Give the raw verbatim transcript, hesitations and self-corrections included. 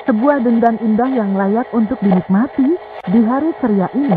Sebuah dendam indah yang layak untuk dinikmati di hari ceria ini.